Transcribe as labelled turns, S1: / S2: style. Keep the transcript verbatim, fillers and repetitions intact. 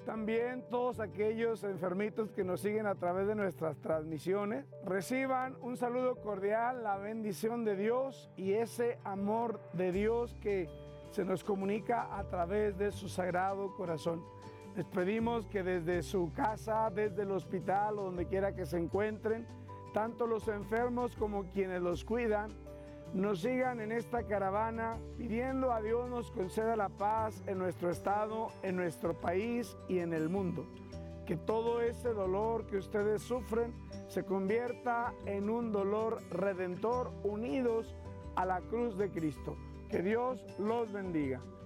S1: También todos aquellos enfermitos que nos siguen a través de nuestras transmisiones, reciban un saludo cordial, la bendición de Dios y ese amor de Dios que se nos comunica a través de su sagrado corazón. Les pedimos que desde su casa, desde el hospital o donde quiera que se encuentren, tanto los enfermos como quienes los cuidan, nos sigan en esta caravana pidiendo a Dios nos conceda la paz en nuestro estado, en nuestro país y en el mundo. Que todo ese dolor que ustedes sufren se convierta en un dolor redentor unidos a la cruz de Cristo. Que Dios los bendiga.